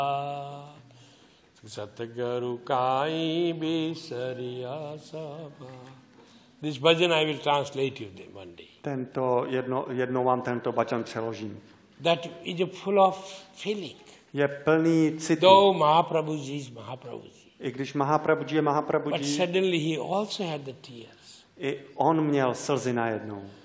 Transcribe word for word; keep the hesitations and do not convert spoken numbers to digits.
Satgaru kai bisariya saba. This bhajan I will translate you one day. Tento jedno, jednou vám tento bhajan přeložím. That is full of feeling. Je plný citu. Though Mahaprabhuji is Mahaprabhuji. I když Mahaprabhuji je Mahaprabhuji. But suddenly he also had the tears. I on měl slzy najednou.